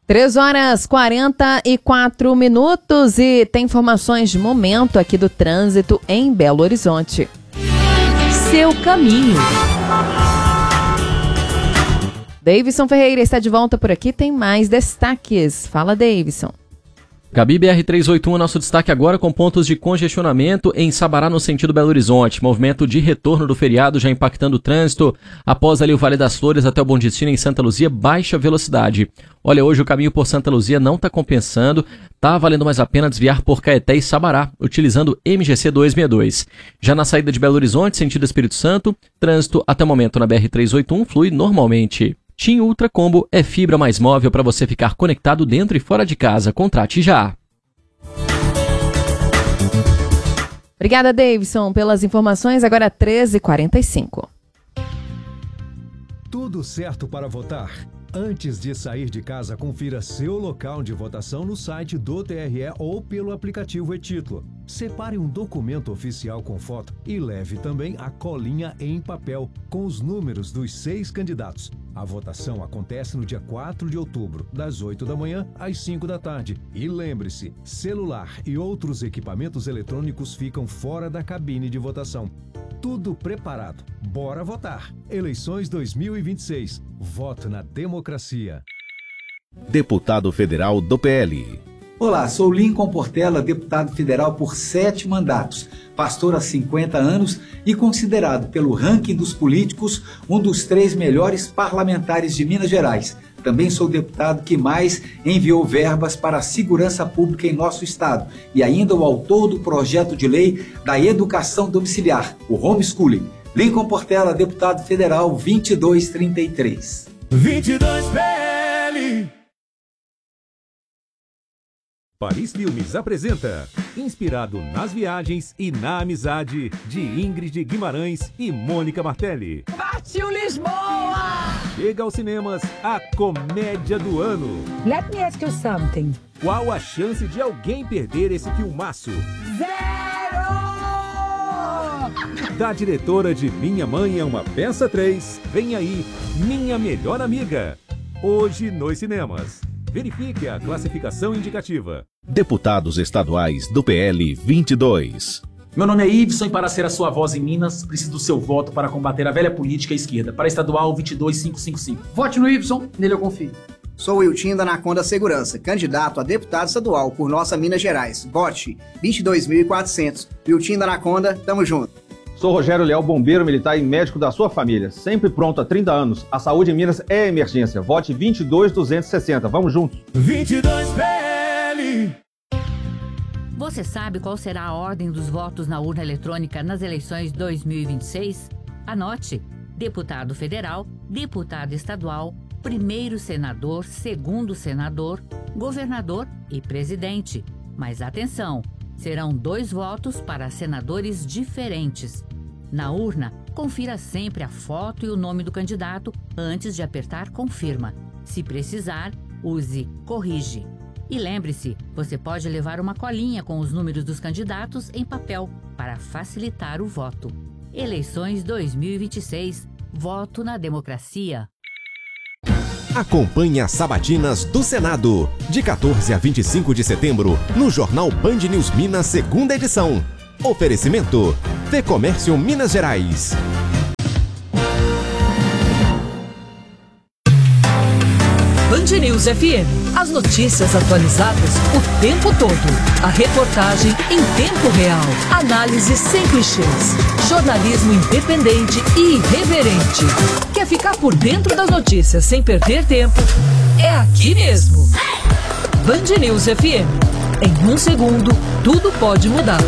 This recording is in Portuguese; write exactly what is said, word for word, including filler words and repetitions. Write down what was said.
três horas e quarenta e quatro minutos e tem informações de momento aqui do trânsito em Belo Horizonte. Seu caminho. Davidson Ferreira está de volta por aqui, tem mais destaques. Fala, Davidson. Gabi, B R trezentos e oitenta e um, nosso destaque agora com pontos de congestionamento em Sabará no sentido Belo Horizonte. Movimento de retorno do feriado já impactando o trânsito. Após ali o Vale das Flores até o Bom Destino em Santa Luzia, baixa velocidade. Olha, hoje o caminho por Santa Luzia não está compensando. Tá valendo mais a pena desviar por Caeté e Sabará, utilizando M G C duzentos e sessenta e dois. Já na saída de Belo Horizonte, sentido Espírito Santo, trânsito até o momento na B R trezentos e oitenta e um flui normalmente. TIM Ultra Combo é fibra mais móvel para você ficar conectado dentro e fora de casa. Contrate já. Obrigada, Davidson, pelas informações. Agora treze e quarenta e cinco. Tudo certo para votar? Antes de sair de casa, confira seu local de votação no site do T R E ou pelo aplicativo e-Título. Separe um documento oficial com foto e leve também a colinha em papel com os números dos seis candidatos. A votação acontece no dia quatro de outubro, das oito da manhã às cinco da tarde. E lembre-se, celular e outros equipamentos eletrônicos ficam fora da cabine de votação. Tudo preparado. Bora votar! Eleições dois mil e vinte e seis. Voto na democracia. Deputado Federal do P L. Olá, sou Lincoln Portela, deputado federal por sete mandatos, pastor há cinquenta anos e considerado pelo ranking dos políticos um dos três melhores parlamentares de Minas Gerais. Também sou o deputado que mais enviou verbas para a segurança pública em nosso estado e ainda o autor do projeto de lei da educação domiciliar, o homeschooling. Lincoln Portela, deputado federal vinte e dois trinta e três. vinte e dois P L. Paris Filmes apresenta, inspirado nas viagens e na amizade de Ingrid Guimarães e Mônica Martelli. Partiu Lisboa! Chega aos cinemas a comédia do ano. Let me ask you something. Qual a chance de alguém perder esse filmaço? Zero! Da diretora de Minha Mãe é uma Peça três, vem aí Minha Melhor Amiga. Hoje nos cinemas. Verifique a classificação indicativa. Deputados estaduais do P L vinte e dois. Meu nome é Iveson e para ser a sua voz em Minas, preciso do seu voto para combater a velha política esquerda. Para estadual vinte e dois mil quinhentos e cinquenta e cinco. Vote no Iveson, nele eu confio. Sou o Wiltinho da Anaconda Segurança, candidato a deputado estadual por nossa Minas Gerais. Vote vinte e dois mil e quatrocentos. Wiltinho da Anaconda, tamo junto. Sou Rogério Leal, bombeiro militar e médico da sua família. Sempre pronto há trinta anos. A saúde em Minas é emergência. Vote vinte e dois mil duzentos e sessenta. Vamos juntos. vinte e dois P L. Você sabe qual será a ordem dos votos na urna eletrônica nas eleições dois mil e vinte e seis? Anote: deputado federal, deputado estadual, primeiro senador, segundo senador, governador e presidente. Mas atenção, serão dois votos para senadores diferentes. Na urna, confira sempre a foto e o nome do candidato antes de apertar confirma. Se precisar, use corrige. E lembre-se, você pode levar uma colinha com os números dos candidatos em papel para facilitar o voto. Eleições dois mil e vinte e seis. Voto na democracia. Acompanhe as sabatinas do Senado, de quatorze a vinte e cinco de setembro, no Jornal Band News Minas, segunda edição. Oferecimento: Fecomércio Minas Gerais. Band News F M. As notícias atualizadas o tempo todo. A reportagem em tempo real. Análise sem clichês. Jornalismo independente e irreverente. Quer ficar por dentro das notícias sem perder tempo? É aqui mesmo. Band News F M. Em um segundo, tudo pode mudar.